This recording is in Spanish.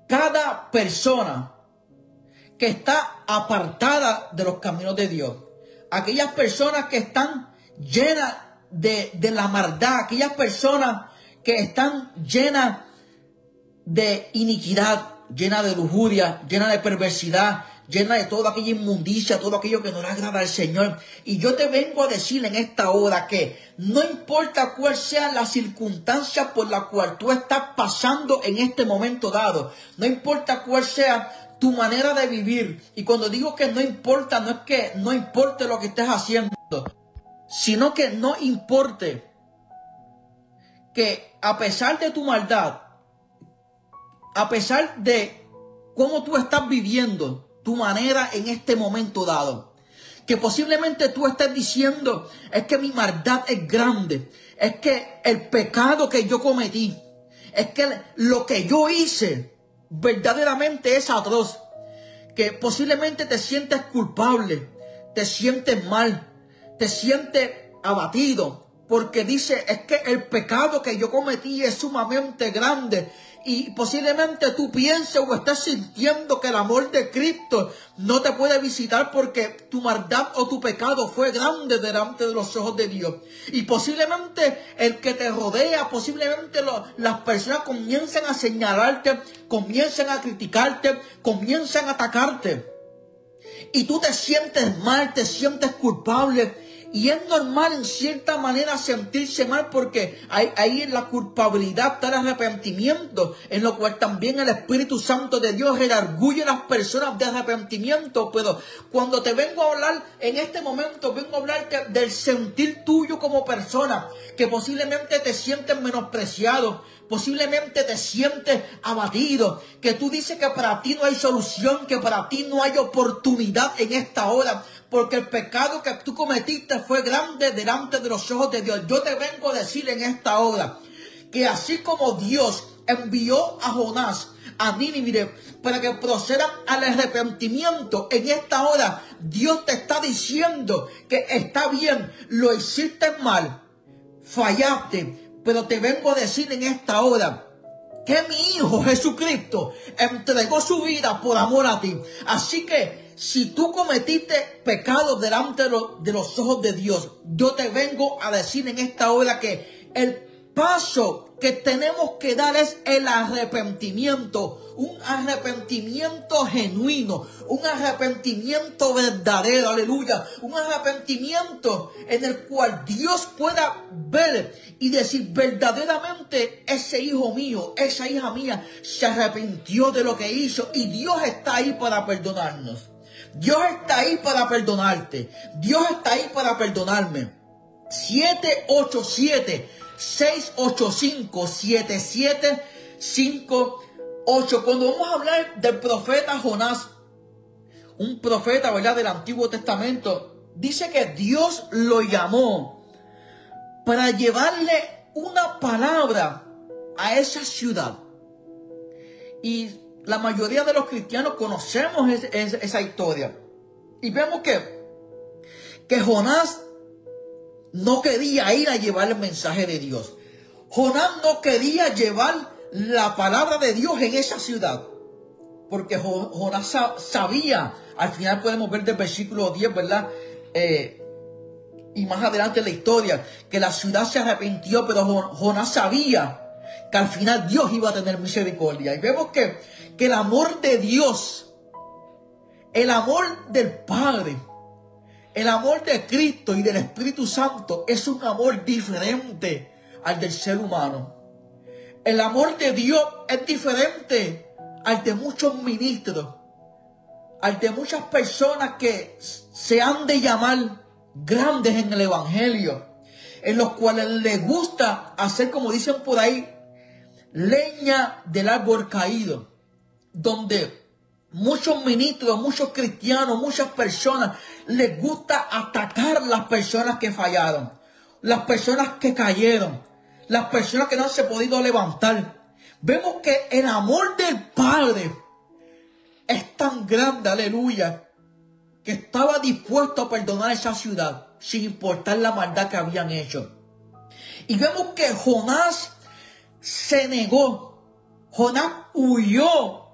cada persona que está apartada de los caminos de Dios, aquellas personas que están llenas de la maldad, aquellas personas que están llenas de iniquidad, llenas de lujuria, llenas de perversidad, llena de toda aquella inmundicia, todo aquello que no le agrada al Señor. Y yo te vengo a decir en esta hora que no importa cuál sea la circunstancia por la cual tú estás pasando en este momento dado, no importa cuál sea tu manera de vivir. Y cuando digo que no importa, no es que no importe lo que estés haciendo, sino que no importe que a pesar de tu maldad, a pesar de cómo tú estás viviendo tu manera en este momento dado, que posiblemente tú estés diciendo, es que mi maldad es grande, es que el pecado que yo cometí, es que lo que yo hice verdaderamente es atroz, que posiblemente te sientes culpable, te sientes mal, te sientes abatido, porque dice, es que el pecado que yo cometí es sumamente grande. Y posiblemente tú pienses o estés sintiendo que el amor de Cristo no te puede visitar porque tu maldad o tu pecado fue grande delante de los ojos de Dios. Y posiblemente el que te rodea, posiblemente las personas comiencen a señalarte, comiencen a criticarte, comiencan a atacarte. Y tú te sientes mal, te sientes culpable. Y es normal en cierta manera sentirse mal porque ahí en la culpabilidad está el arrepentimiento, en lo cual también el Espíritu Santo de Dios redarguye a las personas de arrepentimiento. Pero cuando te vengo a hablar en este momento, vengo a hablarte del sentir tuyo como persona, que posiblemente te sientes menospreciado, posiblemente te sientes abatido, que tú dices que para ti no hay solución, que para ti no hay oportunidad en esta hora, porque el pecado que tú cometiste fue grande delante de los ojos de Dios. Yo te vengo a decir en esta hora que así como Dios envió a Jonás a Nínive para que procedan al arrepentimiento, en esta hora Dios te está diciendo que está bien, lo hiciste mal, fallaste, pero te vengo a decir en esta hora que mi Hijo Jesucristo entregó su vida por amor a ti. Así que si tú cometiste pecado delante de los ojos de Dios, yo te vengo a decir en esta hora que el paso que tenemos que dar es el arrepentimiento. Un arrepentimiento genuino, un arrepentimiento verdadero, aleluya. Un arrepentimiento en el cual Dios pueda ver y decir verdaderamente ese hijo mío, esa hija mía se arrepintió de lo que hizo y Dios está ahí para perdonarnos. Dios está ahí para perdonarte. Dios está ahí para perdonarme. 787-685-7758. Cuando vamos a hablar del profeta Jonás, un profeta, ¿verdad?, del Antiguo Testamento, dice que Dios lo llamó para llevarle una palabra a esa ciudad. Y la mayoría de los cristianos conocemos esa historia. Y vemos que Jonás no quería ir a llevar el mensaje de Dios. Jonás no quería llevar la palabra de Dios en esa ciudad. Porque Jonás sabía, al final podemos ver del versículo 10, ¿verdad? Y más adelante en la historia, que la ciudad se arrepintió, pero Jonás sabía que al final Dios iba a tener misericordia. Y vemos que el amor de Dios, el amor del Padre, el amor de Cristo y del Espíritu Santo es un amor diferente al del ser humano. El amor de Dios es diferente al de muchos ministros, al de muchas personas que se han de llamar grandes en el Evangelio, en los cuales les gusta hacer, como dicen por ahí, leña del árbol caído, donde muchos ministros, muchos cristianos, muchas personas les gusta atacar las personas que fallaron, las personas que cayeron, las personas que no se han podido levantar. Vemos que el amor del Padre es tan grande, aleluya, que estaba dispuesto a perdonar esa ciudad sin importar la maldad que habían hecho. Y vemos que Jonás se negó. Jonás huyó